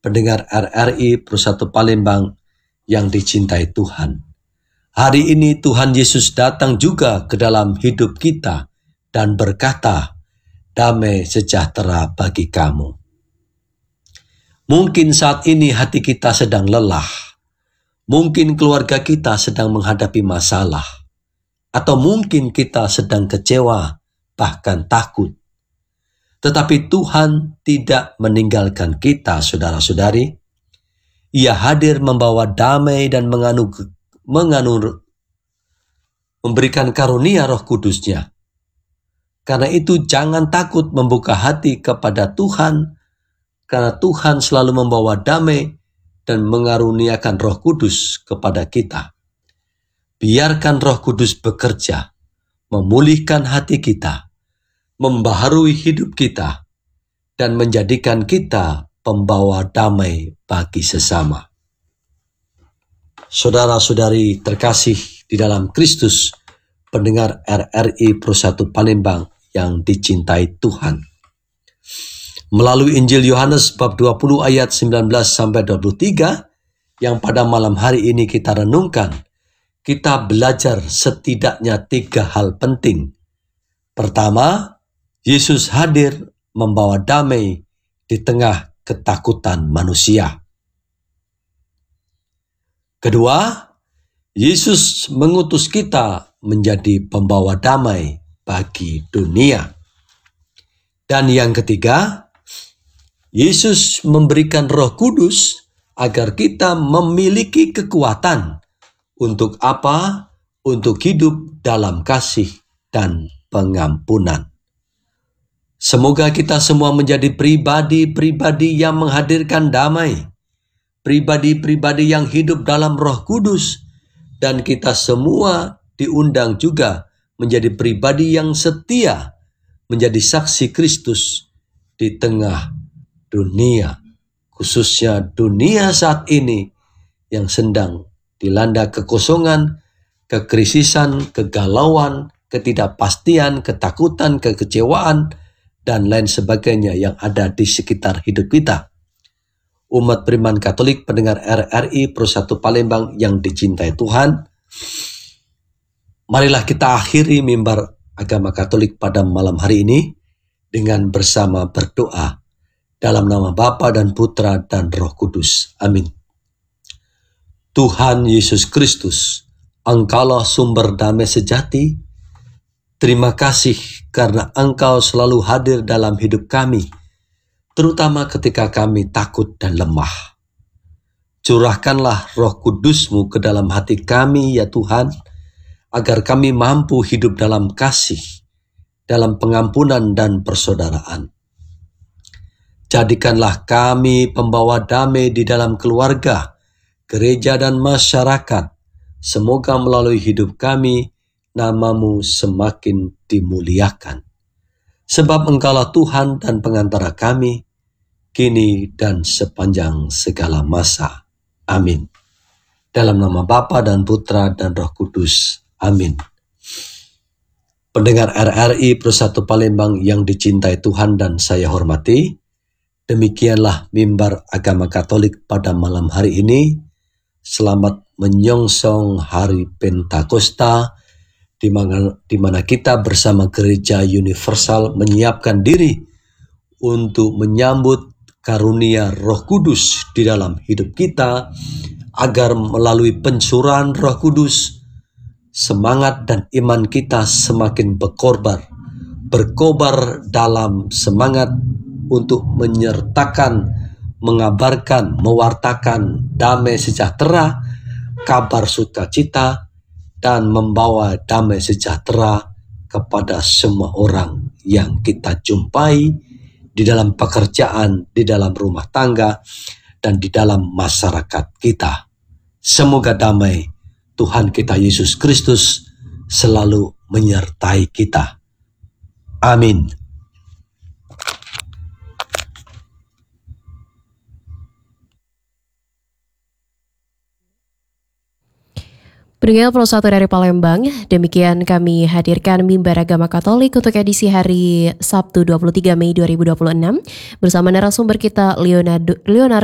pendengar RRI Persatu Palembang yang dicintai Tuhan. Hari ini Tuhan Yesus datang juga ke dalam hidup kita dan berkata, damai sejahtera bagi kamu. Mungkin saat ini hati kita sedang lelah. Mungkin keluarga kita sedang menghadapi masalah. Atau mungkin kita sedang kecewa, bahkan takut. Tetapi Tuhan tidak meninggalkan kita, saudara-saudari. Ia hadir membawa damai dan memberikan karunia Roh Kudus-Nya. Karena itu jangan takut membuka hati kepada Tuhan, karena Tuhan selalu membawa damai dan mengaruniakan Roh Kudus kepada kita. Biarkan Roh Kudus bekerja, memulihkan hati kita, membaharui hidup kita, dan menjadikan kita pembawa damai bagi sesama. Saudara-saudari terkasih di dalam Kristus, pendengar RRI Persatu Palembang yang dicintai Tuhan. Melalui Injil Yohanes bab 20 ayat 19-23 yang pada malam hari ini kita renungkan, kita belajar setidaknya 3 hal penting. Pertama, Yesus hadir membawa damai di tengah ketakutan manusia. Kedua, Yesus mengutus kita menjadi pembawa damai bagi dunia. Dan yang ketiga, Yesus memberikan Roh Kudus agar kita memiliki kekuatan untuk apa? Untuk hidup dalam kasih dan pengampunan. Semoga kita semua menjadi pribadi-pribadi yang menghadirkan damai, pribadi-pribadi yang hidup dalam Roh Kudus, dan kita semua diundang juga menjadi pribadi yang setia, menjadi saksi Kristus di tengah dunia, khususnya dunia saat ini yang sedang dilanda kekosongan, kekrisisan, kegalauan, ketidakpastian, ketakutan, kekecewaan, dan lain sebagainya yang ada di sekitar hidup kita. Umat beriman Katolik pendengar RRI Persatu Palembang yang dicintai Tuhan, marilah kita akhiri mimbar agama Katolik pada malam hari ini dengan bersama berdoa dalam nama Bapa dan Putra dan Roh Kudus. Amin. Tuhan Yesus Kristus, Engkaulah sumber damai sejati. Terima kasih karena Engkau selalu hadir dalam hidup kami, terutama ketika kami takut dan lemah. Curahkanlah Roh Kudus-Mu ke dalam hati kami, ya Tuhan, agar kami mampu hidup dalam kasih, dalam pengampunan dan persaudaraan. Jadikanlah kami pembawa damai di dalam keluarga, gereja dan masyarakat. Semoga melalui hidup kami, nama-Mu semakin dimuliakan. Sebab Engkaulah Tuhan dan pengantara kami, kini dan sepanjang segala masa. Amin. Dalam nama Bapa dan Putra dan Roh Kudus. Amin. Pendengar RRI Persatu Palembang yang dicintai Tuhan dan saya hormati, demikianlah mimbar agama Katolik pada malam hari ini. Selamat menyongsong hari Pentakosta, di mana kita bersama Gereja Universal menyiapkan diri untuk menyambut karunia Roh Kudus di dalam hidup kita, agar melalui pencurahan Roh Kudus, semangat dan iman kita semakin berkobar dalam semangat untuk menyertakan, mengabarkan, mewartakan damai sejahtera, kabar sukacita, dan membawa damai sejahtera kepada semua orang yang kita jumpai di dalam pekerjaan, di dalam rumah tangga, dan di dalam masyarakat kita. Semoga damai Tuhan kita Yesus Kristus selalu menyertai kita. Amin. Pendengar Persatu dari Palembang, demikian kami hadirkan mimbar agama Katolik untuk edisi hari Sabtu 23 Mei 2026 bersama narasumber kita Leonardo